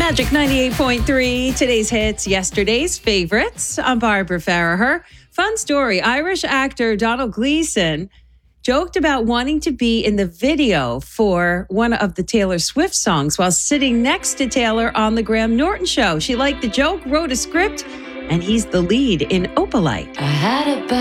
Magic 98.3, today's hits, yesterday's favorites. I'm Barbara Farraher. Fun story, Irish actor Donald Gleason joked about wanting to be in the video for one of the Taylor Swift songs while sitting next to Taylor on the Graham Norton show. She liked the joke, wrote a script, and he's the lead in Opalite. I had a